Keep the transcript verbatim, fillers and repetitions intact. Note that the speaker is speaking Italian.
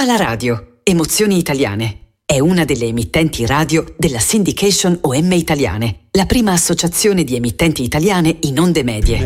Viva la radio! Emozioni Italiane. È una delle emittenti radio della Syndication O M Italiane, la prima associazione di emittenti italiane in onde medie.